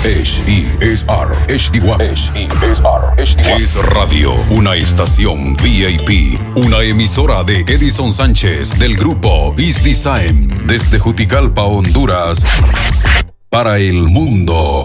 Es Radio, una estación VIP, una emisora de Edison Sánchez del grupo Is Design, desde Juticalpa, Honduras, para el mundo.